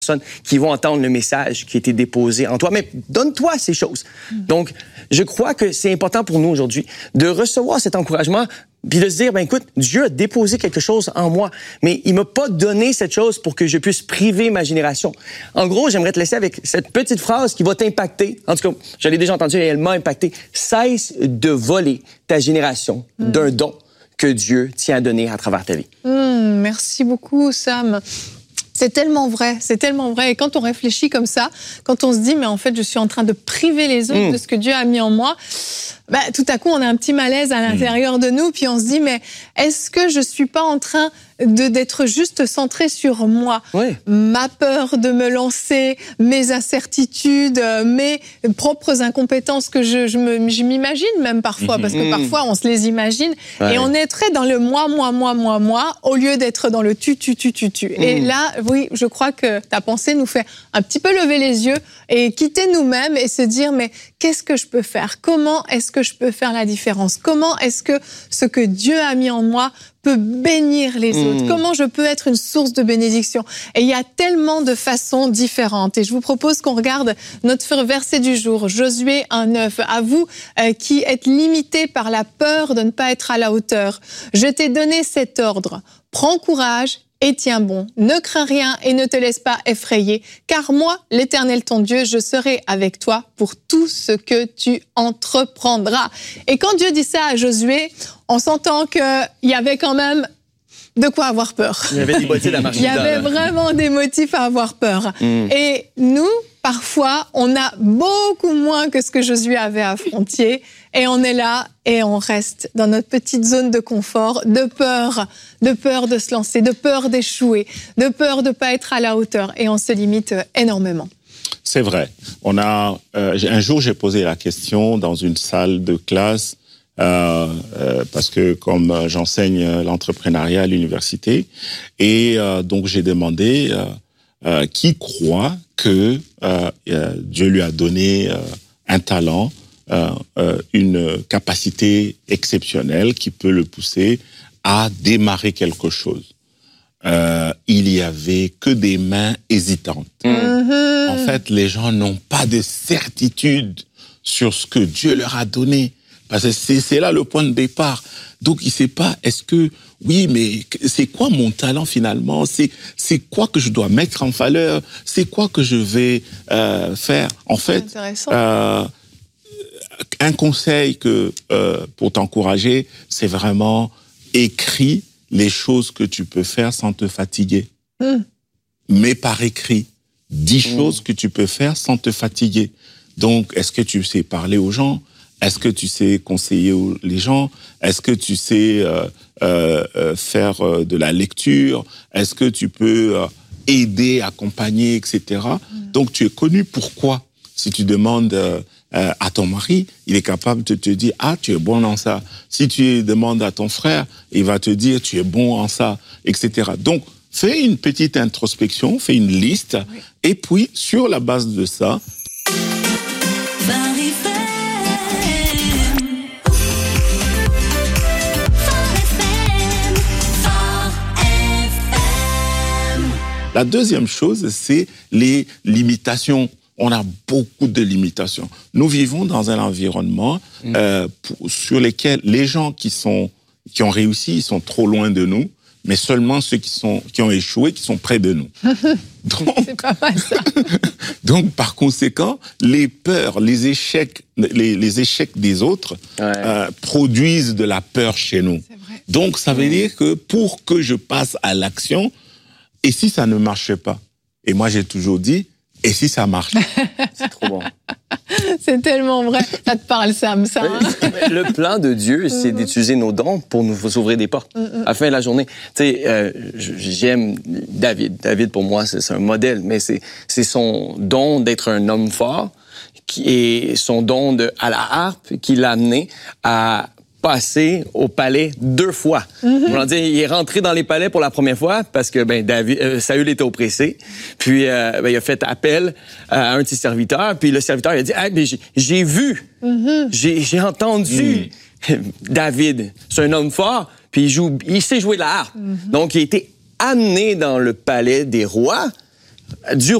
personnes qui vont entendre le message qui a été déposé en toi. Mais donne-toi ces choses. Donc, je crois que c'est important pour nous aujourd'hui de recevoir cet encouragement puis de se dire, ben écoute, Dieu a déposé quelque chose en moi, mais il m'a pas donné cette chose pour que je puisse priver ma génération. En gros, j'aimerais te laisser avec cette petite phrase qui va t'impacter. En tout cas, je l'ai déjà entendue et elle m'a impacté. Cesse de voler ta génération d'un don que Dieu tient à donner à travers ta vie. Merci beaucoup, Sam. C'est tellement vrai. Et quand on réfléchit comme ça, quand on se dit, mais en fait, je suis en train de priver les autres de ce que Dieu a mis en moi, tout à coup, on a un petit malaise à l'intérieur de nous, puis on se dit, mais est-ce que je suis pas en train d'être juste centré sur moi, ma peur de me lancer, mes incertitudes, mes propres incompétences que je m'imagine même parfois, parce que parfois on se les imagine, et on est très dans le moi, au lieu d'être dans le tu. Et là, oui, je crois que ta pensée nous fait un petit peu lever les yeux et quitter nous-mêmes et se dire, mais qu'est-ce que je peux faire? Comment est-ce que je peux faire la différence? Comment est-ce que ce que Dieu a mis en moi peut bénir les autres? Comment je peux être une source de bénédiction? Et il y a tellement de façons différentes. Et je vous propose qu'on regarde notre verset du jour, Josué 1:9. À vous qui êtes limités par la peur de ne pas être à la hauteur, je t'ai donné cet ordre. Prends courage et tiens bon. Ne crains rien et ne te laisse pas effrayer, car moi, l'Éternel ton Dieu, je serai avec toi pour tout ce que tu entreprendras. Et quand Dieu dit ça à Josué, on s'entend qu'il y avait quand même de quoi avoir peur. Il y avait des motifs à marcher. Il y avait vraiment des motifs à avoir peur. Et nous, parfois, on a beaucoup moins que ce que Josué avait affronté. Et on est là et on reste dans notre petite zone de confort, de peur de se lancer, de peur d'échouer, de peur de ne pas être à la hauteur. Et on se limite énormément. C'est vrai. Un jour, j'ai posé la question dans une salle de classe, parce que comme j'enseigne l'entrepreneuriat à l'université, et donc j'ai demandé qui croit que Dieu lui a donné un talent, une capacité exceptionnelle qui peut le pousser à démarrer quelque chose. Il y avait que des mains hésitantes. En fait, les gens n'ont pas de certitude sur ce que Dieu leur a donné. Parce que c'est là le point de départ. Donc, il ne sait pas, est-ce que, oui, mais c'est quoi mon talent finalement? C'est quoi que je dois mettre en valeur? C'est quoi que je vais faire? En fait, un conseil pour t'encourager, c'est vraiment écris les choses que tu peux faire sans te fatiguer. Mais par écrit, 10 choses que tu peux faire sans te fatiguer. Donc, est-ce que tu sais parler aux gens? Est-ce que tu sais conseiller les gens? Est-ce que tu sais faire de la lecture? Est-ce que tu peux aider, accompagner, etc. Donc, tu es connu. Pourquoi? Si tu demandes à ton mari, il est capable de te dire « Ah, tu es bon dans ça ». Si tu demandes à ton frère, il va te dire « Tu es bon en ça », etc. Donc, fais une petite introspection, fais une liste, et puis, sur la base de ça... La deuxième chose, c'est les limitations. On a beaucoup de limitations. Nous vivons dans un environnement sur lequel les gens qui ont réussi, ils sont trop loin de nous, mais seulement ceux qui ont échoué, qui sont près de nous. Donc, c'est pas mal ça. Donc, par conséquent, les peurs, les échecs des autres produisent de la peur chez nous. Donc, ça veut dire que pour que je passe à l'action, et si ça ne marche pas? Et moi, j'ai toujours dit, et si ça marche? C'est trop bon. C'est tellement vrai. Ça te parle, Sam, ça. Le plan de Dieu, c'est d'utiliser nos dons pour nous ouvrir des portes. À la fin de la journée, tu sais, j'aime David. David, pour moi, c'est un modèle, mais c'est son don d'être un homme fort et son don à la harpe qui l'a amené à passé au palais 2 fois. On va dire, il est rentré dans les palais pour la première fois parce que Saül était oppressé. Puis il a fait appel à un de ses serviteurs. Puis le serviteur il a dit j'ai vu, j'ai entendu David. C'est un homme fort. Puis il sait jouer de la harpe. Donc il a été amené dans le palais des rois Dieu